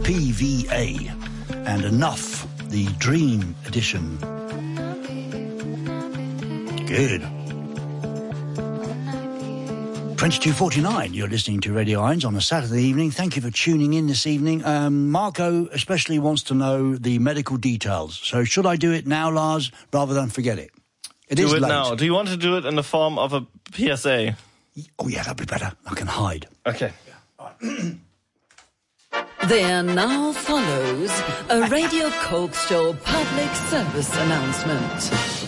PVA. And Enough, the Dream Edition. Good. 22:49, you're listening to Radio Irons on a Saturday evening. Thank you for tuning in this evening. Marco especially wants to know the medical details. So should I do it now, Lars, rather than forget it? Do it now. Do you want to do it in the form of a PSA? Oh, yeah, that'd be better. I can hide. Okay. There now follows a Radio Coke Store public service announcement.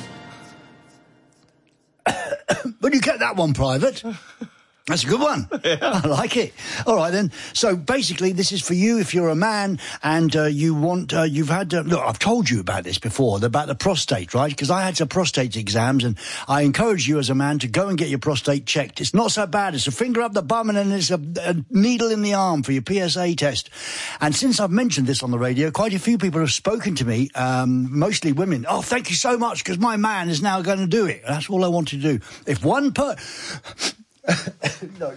But you kept that one private. That's a good one. Yeah. I like it. All right, then. So basically, this is for you if you're a man and you want, you've had, look, I've told you about this before, about the prostate, right? Because I had some prostate exams and I encourage you as a man to go and get your prostate checked. It's not so bad. It's a finger up the bum and then it's a needle in the arm for your PSA test. And since I've mentioned this on the radio, quite a few people have spoken to me, mostly women. Oh, thank you so much because my man is now going to do it. That's all I want to do. If one no.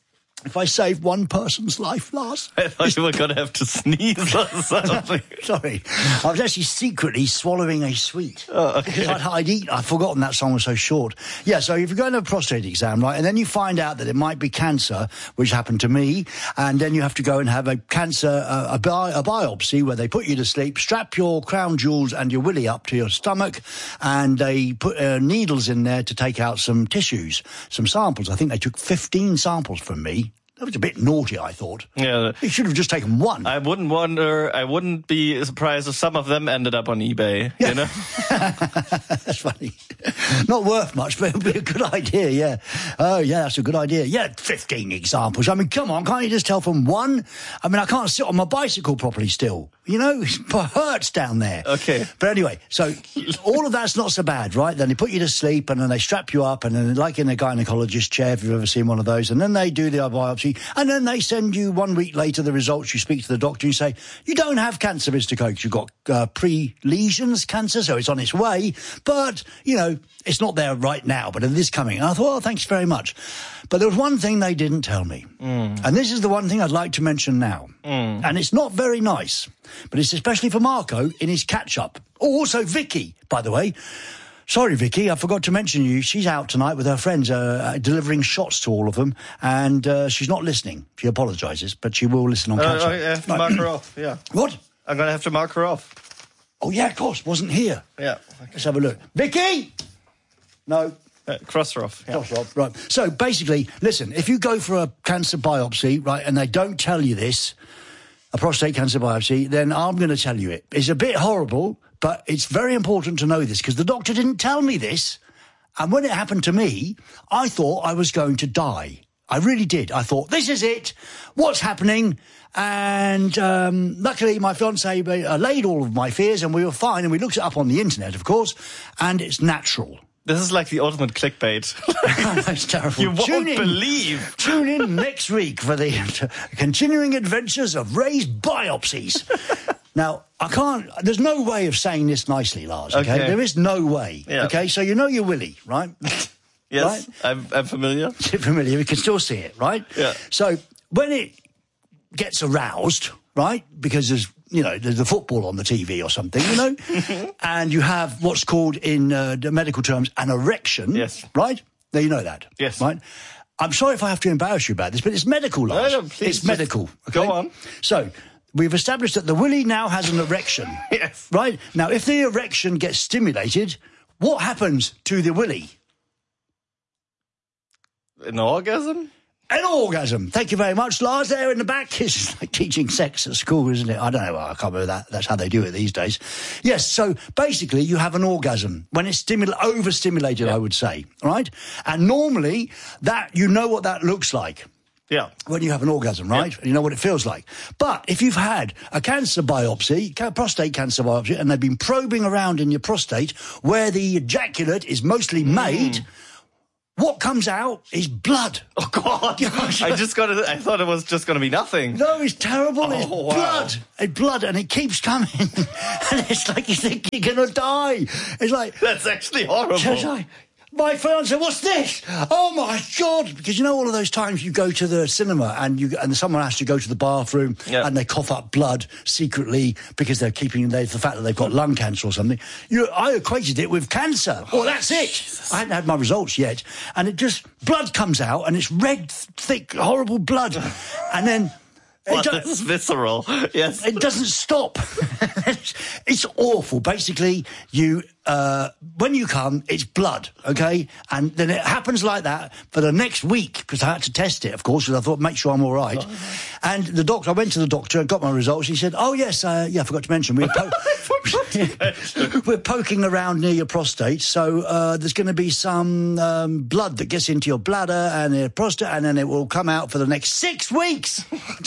If I save one person's life, Lars... I thought you were going to have to sneeze or something. Sorry. I was actually secretly swallowing a sweet. Oh, okay. Because I'd forgotten that song was so short. Yeah, so if you're going to a prostate exam, right, and then you find out that it might be cancer, which happened to me, and then you have to go and have a cancer, a biopsy where they put you to sleep, strap your crown jewels and your willy up to your stomach, and they put needles in there to take out some tissues, some samples. I think they took 15 samples from me. That was a bit naughty, I thought. Yeah. You should have just taken one. I wouldn't be surprised if some of them ended up on eBay, yeah. You know? That's funny. Not worth much, but it would be a good idea, yeah. Oh, yeah, that's a good idea. Yeah, 15 examples. I mean, come on, can't you just tell from one? I mean, I can't sit on my bicycle properly still. You know, it hurts down there. Okay. But anyway, so all of that's not so bad, right? Then they put you to sleep and then they strap you up and then like in a gynecologist chair, if you've ever seen one of those, and then they do the biopsy and then they send you 1 week later the results. You speak to the doctor and you say, you don't have cancer, Mr. Cokes. You've got pre-lesions cancer, so it's on its way. But, you know, it's not there right now, but it is coming. And I thought, oh, thanks very much. But there was one thing they didn't tell me. And this is the one thing I'd like to mention now. And it's not very nice, but it's especially for Marco in his catch-up. Oh, also Vicky, by the way. Sorry, Vicky, I forgot to mention you. She's out tonight with her friends, delivering shots to all of them, and she's not listening. She apologises, but she will listen on catch-up. I have to mark her off, yeah. What? I'm going to have to mark her off. Oh, yeah, of course, wasn't here. Yeah. Okay. Let's have a look. Vicky! No. Cross her off. Yeah. Cross her off, right. So, basically, listen, if you go for a cancer biopsy, right, and they don't tell you this, a prostate cancer biopsy, then I'm going to tell you it. It's a bit horrible, but it's very important to know this, because the doctor didn't tell me this. And when it happened to me, I thought I was going to die. I really did. I thought, this is it. What's happening? And luckily, my fiancé allayed all of my fears, and we were fine. And we looked it up on the internet, of course, and it's natural. This is like the ultimate clickbait. That's terrible. You won't believe. Tune in next week for the continuing adventures of Ray's biopsies. Now, there's no way of saying this nicely, Lars, okay? There is no way, okay? So you know your willy, right? Yes, right? I'm familiar. You're familiar, we can still see it, right? Yeah. So when it gets aroused, right, because there's the football on the TV or something, you know, and you have what's called in the medical terms an erection, yes, right? Now you know that, yes, right? I'm sorry if I have to embarrass you about this, but it's medical, Lars. No, please, it's medical. Okay? Go on. So we've established that the willy now has an erection, yes, right? Now, if the erection gets stimulated, what happens to the willy? An orgasm? An orgasm. Thank you very much, Lars, there in the back. It's like teaching sex at school, isn't it? I don't know. I can't remember that. That's how they do it these days. Yes, so basically you have an orgasm when it's overstimulated, I would say, right? And normally you know what that looks like. Yeah. When you have an orgasm, right? Yeah. You know what it feels like. But if you've had a cancer biopsy, prostate cancer biopsy, and they've been probing around in your prostate where the ejaculate is mostly made, what comes out is blood. Oh, God. I thought it was just going to be nothing. No, it's terrible. Oh, it's wow. blood. It's blood, and it keeps coming. And it's like you think you're going to die. It's like... That's actually horrible. My fiance, what's this? Oh my God! Because you know all of those times you go to the cinema and someone has to go to the bathroom and they cough up blood secretly because they're keeping the fact that they've got lung cancer or something. I equated it with cancer. Oh, that's it. Jesus. I hadn't had my results yet, and blood comes out and it's red, thick, horrible blood, and then. This is visceral. Yes. It doesn't stop. It's awful. Basically, when you come, it's blood, okay? And then it happens like that for the next week, because I had to test it, of course, because I thought, make sure I'm all right. And I went to the doctor and got my results. He said, oh, yes, I forgot to mention, we're poking around near your prostate, so there's going to be some blood that gets into your bladder and your prostate, and then it will come out for the next 6 weeks.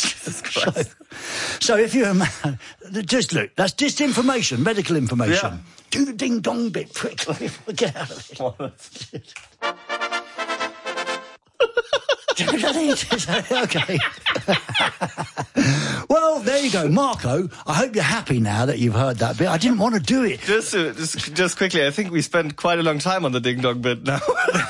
So if you're a man, just look, that's disinformation, medical information. Yeah. Do the ding-dong bit quickly. Get out of it. Okay. Well, there you go. Marco, I hope you're happy now that you've heard that bit. I didn't want to do it. Just quickly, I think we spent quite a long time on the ding-dong bit now.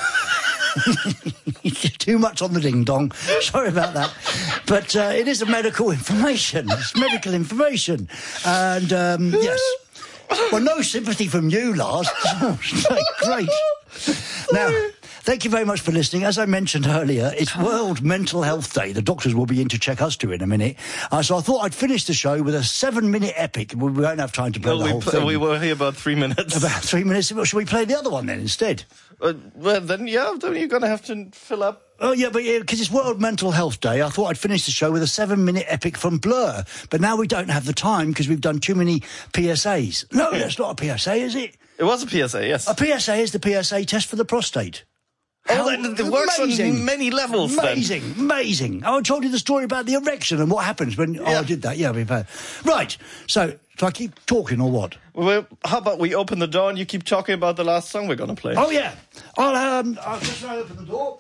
Too much on the ding-dong. Sorry about that. But it is a medical information. It's medical information. And, yes. Well, no sympathy from you, Lars. Great. Now, thank you very much for listening. As I mentioned earlier, it's World Mental Health Day. The doctors will be in to check us too in a minute. So I thought I'd finish the show with a 7-minute epic. We won't have time to play the whole thing. We were here about 3 minutes. About 3 minutes. Should we play the other one then instead? Well, then you're going to have to fill up. Oh, yeah, but because it's World Mental Health Day, I thought I'd finish the show with a 7-minute epic from Blur. But now we don't have the time because we've done too many PSAs. No, that's not a PSA, is it? It was a PSA, yes. A PSA is the PSA test for the prostate. It works on many levels. Amazing. I told you the story about the erection and what happens when... Yeah. Oh, I did that, yeah. Right, so do I keep talking or what? Well, how about we open the door and you keep talking about the last song we're going to play? Oh, yeah. I'll just open the door.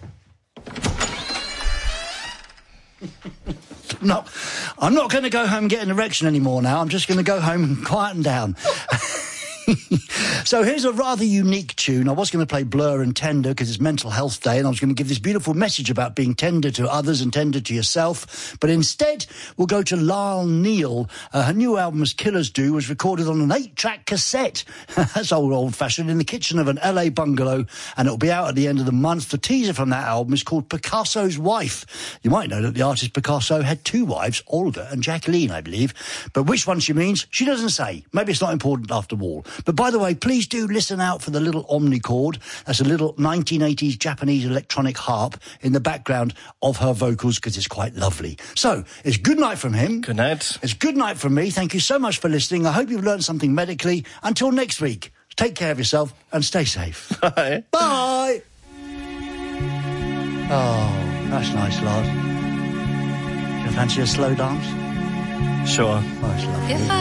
No, I'm not going to go home and get an erection anymore now. I'm just going to go home and quieten down. So here's a rather unique tune. I was going to play Blur and Tender because it's Mental Health Day, and I was going to give this beautiful message about being tender to others and tender to yourself. But instead, we'll go to Lyle Neal. Her new album, As Killers Do, was recorded on an 8-track cassette. That's old-fashioned, in the kitchen of an LA bungalow, and it'll be out at the end of the month. The teaser from that album is called Picasso's Wife. You might know that the artist Picasso had 2 wives, Olga and Jacqueline, I believe. But which one she means, she doesn't say. Maybe it's not important after all. But by the way, please do listen out for the little omnichord. That's a little 1980s Japanese electronic harp in the background of her vocals because it's quite lovely. So, it's good night from him. Good night. It's good night from me. Thank you so much for listening. I hope you've learned something medically. Until next week, take care of yourself and stay safe. Bye. Bye. Oh, that's nice, Lars. Do you fancy a slow dance? Sure. Oh, it's lovely.